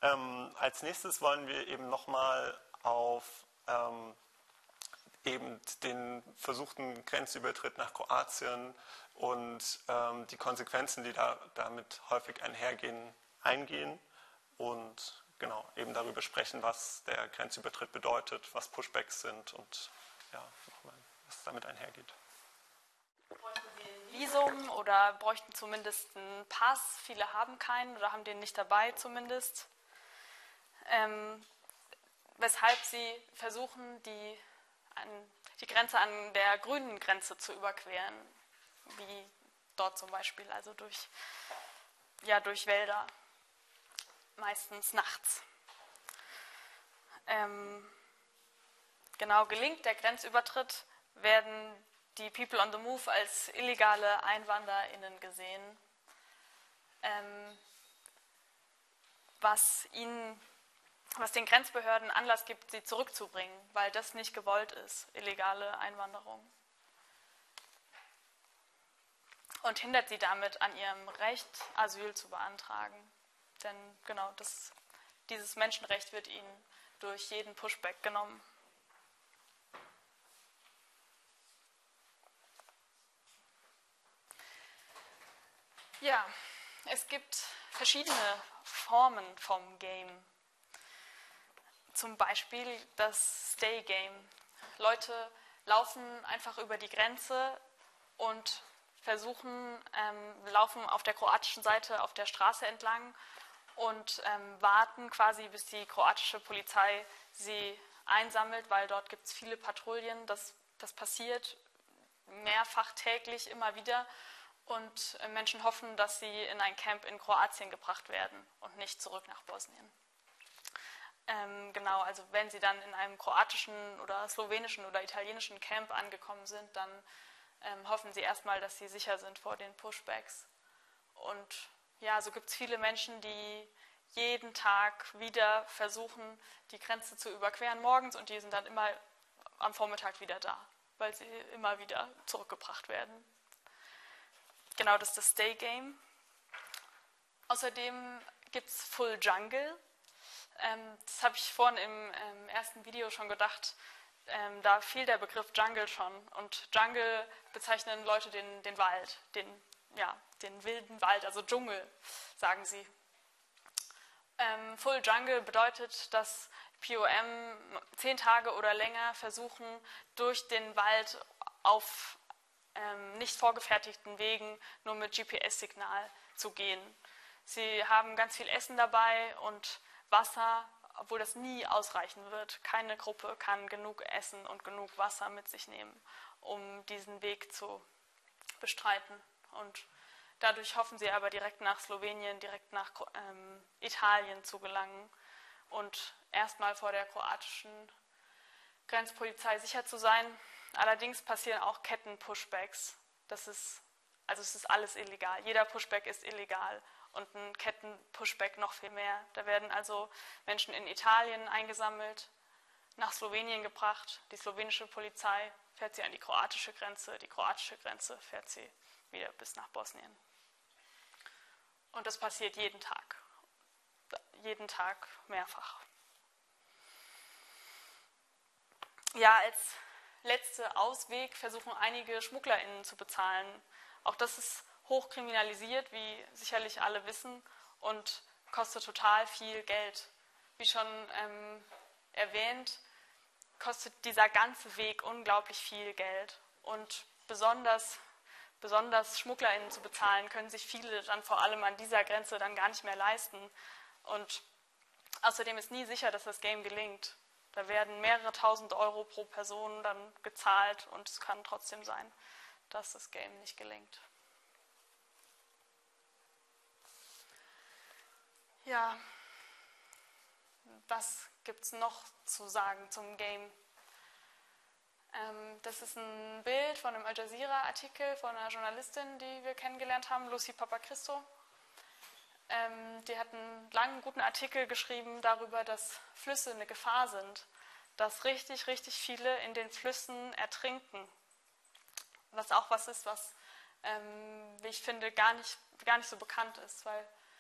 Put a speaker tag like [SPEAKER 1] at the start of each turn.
[SPEAKER 1] Als nächstes wollen wir eben nochmal auf eben den versuchten Grenzübertritt nach Kroatien und die Konsequenzen, die damit häufig einhergehen, eingehen und genau eben darüber sprechen, was der Grenzübertritt bedeutet, was Pushbacks sind und ja, was damit einhergeht.
[SPEAKER 2] Bräuchten Sie ein Visum oder bräuchten zumindest einen Pass? Viele haben keinen oder haben den nicht dabei zumindest. Weshalb sie versuchen, die Grenze an der grünen Grenze zu überqueren, wie dort zum Beispiel, also durch Wälder, meistens nachts. Genau, gelingt der Grenzübertritt, werden die People on the Move als illegale EinwanderInnen gesehen, was den Grenzbehörden Anlass gibt, sie zurückzubringen, weil das nicht gewollt ist, illegale Einwanderung. Und hindert sie damit an ihrem Recht, Asyl zu beantragen. Denn genau, dieses Menschenrecht wird ihnen durch jeden Pushback genommen. Ja, es gibt verschiedene Formen vom Game. Zum Beispiel das Stay Game. Leute laufen einfach über die Grenze und laufen auf der kroatischen Seite auf der Straße entlang und warten quasi, bis die kroatische Polizei sie einsammelt, weil dort gibt es viele Patrouillen. Das passiert mehrfach täglich immer wieder und Menschen hoffen, dass sie in ein Camp in Kroatien gebracht werden und nicht zurück nach Bosnien. Genau, also wenn sie dann in einem kroatischen oder slowenischen oder italienischen Camp angekommen sind, dann hoffen sie erstmal, dass sie sicher sind vor den Pushbacks. Und ja, so gibt es viele Menschen, die jeden Tag wieder versuchen, die Grenze zu überqueren morgens und die sind dann immer am Vormittag wieder da, weil sie immer wieder zurückgebracht werden. Genau, das ist das Stay Game. Außerdem gibt es Full Jungle. Das habe ich vorhin im ersten Video schon gedacht, da fiel der Begriff Jungle schon. Und Jungle bezeichnen Leute den Wald, den wilden Wald, also Dschungel, sagen sie. Full Jungle bedeutet, dass POM 10 Tage oder länger versuchen, durch den Wald auf nicht vorgefertigten Wegen nur mit GPS-Signal zu gehen. Sie haben ganz viel Essen dabei und Wasser, obwohl das nie ausreichen wird. Keine Gruppe kann genug Essen und genug Wasser mit sich nehmen, um diesen Weg zu bestreiten. Und dadurch hoffen sie aber direkt nach Slowenien, direkt nach Italien zu gelangen und erstmal vor der kroatischen Grenzpolizei sicher zu sein. Allerdings passieren auch Ketten-Pushbacks. Es ist alles illegal. Jeder Pushback ist illegal. Und ein Ketten-Pushback noch viel mehr. Da werden also Menschen in Italien eingesammelt, nach Slowenien gebracht. Die slowenische Polizei fährt sie an die kroatische Grenze fährt sie wieder bis nach Bosnien. Und das passiert jeden Tag. Jeden Tag mehrfach. Ja, als letzter Ausweg versuchen einige SchmugglerInnen zu bezahlen. Auch das ist hochkriminalisiert, wie sicherlich alle wissen, und kostet total viel Geld. Wie schon erwähnt, kostet dieser ganze Weg unglaublich viel Geld. Und besonders SchmugglerInnen zu bezahlen, können sich viele dann vor allem an dieser Grenze dann gar nicht mehr leisten. Und außerdem ist nie sicher, dass das Game gelingt. Da werden mehrere tausend Euro pro Person dann gezahlt und es kann trotzdem sein, dass das Game nicht gelingt. Ja, was gibt es noch zu sagen zum Game? Das ist ein Bild von einem Al Jazeera-Artikel von einer Journalistin, die wir kennengelernt haben, Lucy Papachristou. Die hat einen langen, guten Artikel geschrieben darüber, dass Flüsse eine Gefahr sind, dass richtig, richtig viele in den Flüssen ertrinken. Was auch was ist, was, wie ich finde, gar nicht so bekannt ist, weil